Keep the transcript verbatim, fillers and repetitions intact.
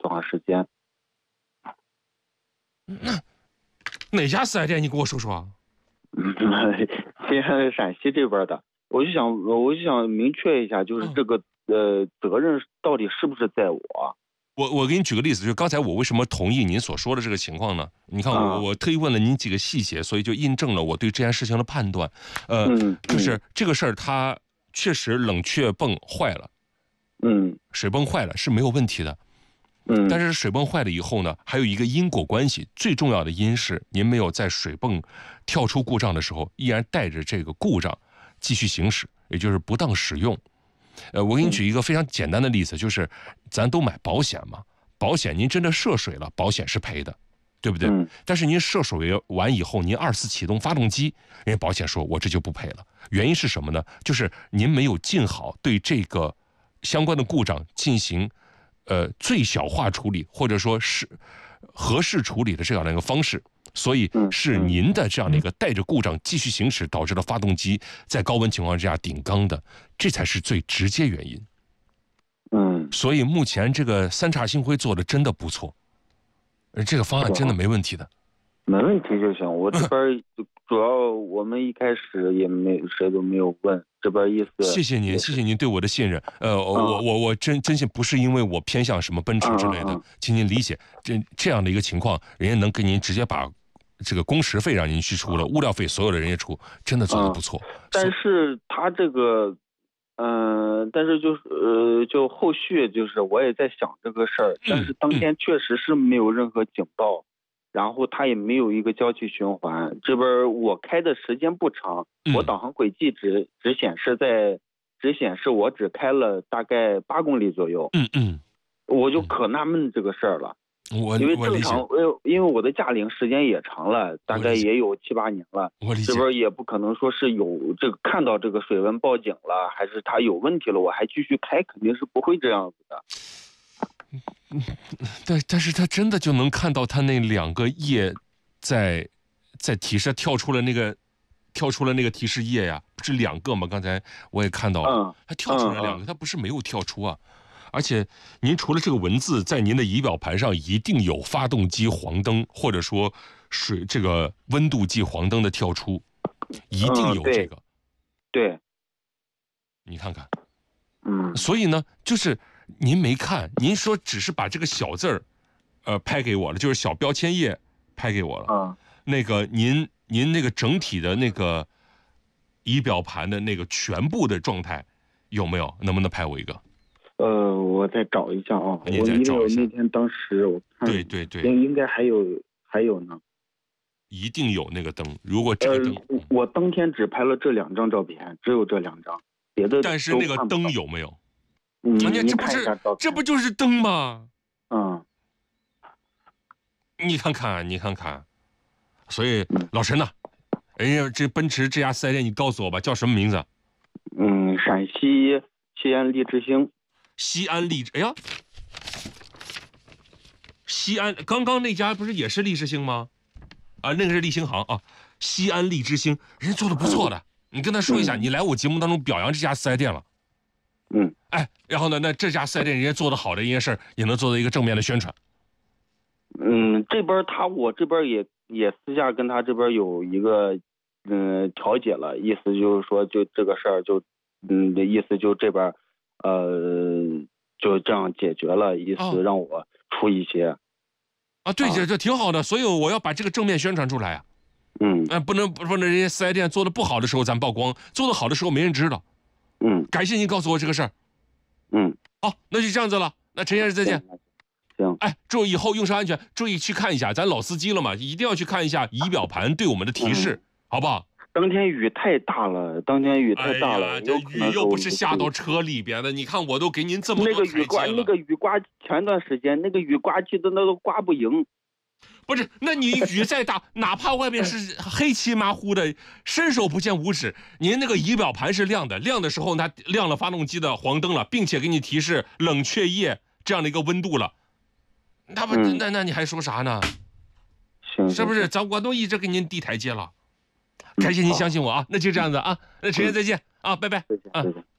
多长时间？ 那哪家四 S 店？你给我说说啊。 嗯，西安陕西这边的，我就想我就想明确一下，就是这个、嗯、呃责任到底是不是在我？ 我我给你举个例子，就是刚才我为什么同意您所说的这个情况呢？你看我、啊、我特意问了您几个细节，所以就印证了我对这件事情的判断。呃， 嗯、 就是这个事儿它确实冷却泵坏了， 嗯， 水泵坏了是没有问题的。 嗯， 但是水泵坏了以后呢，还有一个因果关系，最重要的因是您没有在水泵跳出故障的时候，依然带着这个故障继续行驶，也就是不当使用。呃，我给你举一个非常简单的例子，就是咱都买保险嘛，保险您真的涉水了，保险是赔的，对不对？ 嗯、 但是您涉水完以后，您二次启动发动机，人家保险说我这就不赔了。原因是什么呢？就是您没有尽好对这个相关的故障进行呃最小化处理，或者说是合适处理的这样的一个方式。所以是您的这样的一个带着故障继续行驶，导致了发动机在高温情况之下顶缸的，这才是最直接原因。 嗯， 所以目前这个三叉星辉做的真的不错，这个方案真的没问题的。 没问题就行。我这边主要我们一开始也没谁都没有问，这边意思。 谢谢您，谢谢您对我的信任。呃，我我我真真心不是因为我偏向什么奔驰之类的，请您理解。这这样的一个情况，人家能给您直接把这个工时费让您去出了，物料费所有的人家出，真的做得不错。 但是他这个，嗯、呃，但是就是呃，就后续就是我也在想这个事儿，但是当天确实是没有任何警报。然后他也没有一个交替循环，这边我开的时间不长， 嗯、 我导航轨迹只只显示在，只显示我只开了大概八公里左右。 嗯嗯， 我就可纳闷这个事儿了。 我因为正常，因为我的驾龄时间也长了，大概也有七八年了。 我理解。 这边也不可能说是有这个看到这个水温报警了，还是它有问题了，我还继续开，肯定是不会这样子的。 嗯，但但是他真的就能看到他那两个页在在提示，跳出了那个跳出了那个提示页呀，不是两个吗？刚才我也看到了，他跳出了两个，他不是没有跳出啊。而且您除了这个文字，在您的仪表盘上一定有发动机黄灯，或者说水这个温度计黄灯的跳出，一定有这个。 嗯、对，对你看看， 嗯， 所以呢，就是您没看，您说只是把这个小字儿，呃，拍给我了，就是小标签页拍给我了。 嗯， 那个您您那个整体的那个仪表盘的那个全部的状态有没有？能不能拍我一个？ 呃，我再找一下啊。 你再找一下。 我那天当时我看， 对对对， 应应该还有还有呢。 一定有那个灯。如果这个灯， 呃、我当天只拍了这两张照片，只有这两张，别的。 但是那个灯有没有？ 嗯， 你这不是这不就是灯吗？ 嗯， 你看看，你看看，所以老陈呐、啊，人家这奔驰这家四 S 店，你告诉我吧，叫什么名字？ 嗯，陕西西安利之星。 西安利，哎呀，西安刚刚那家不是也是利之星吗？啊，那个是利星行啊。西安利之星，人家做的不错的，嗯、你跟他说一下，嗯、你来我节目当中表扬这家四 S 店了。 嗯， 哎，然后呢，那这家四 S 店人家做的好的一件事，也能做到一个正面的宣传。 嗯，这边他我这边也也私下跟他这边有一个嗯调解了，意思就是说就这个事儿就嗯的意思就这边呃就这样解决了，意思让我出一些。 啊，对，这这挺好的，所以我要把这个正面宣传出来啊。 嗯， 哎、呃，不能不能人家四 S 店做的不好的时候咱曝光，做的好的时候没人知道。 嗯， 感谢您告诉我这个事儿。 嗯， 好，那就这样子了。那陈先生再见。 行。 哎，注意以后用车安全，注意去看一下，咱老司机了嘛，一定要去看一下仪表盘对我们的提示，嗯、好不好？ 当天雨太大了，当天雨太大了， 哎、这雨又不是下到车里边的。你看，我都给您这么多那个雨刮，那个雨刮，前段时间那个雨刮器的那都刮不赢。 不是，那你雨再大，哪怕外面是黑漆麻糊的，伸手不见五指，您那个仪表盘是亮的，亮的时候它亮了发动机的黄灯了，并且给你提示冷却液这样的一个温度了，那不、嗯、那那你还说啥呢？ 行， 是不是？咱我都一直给您递台阶了，感谢您相信我啊，那就这样子啊，那陈爷再见啊，拜拜， 再见，再见。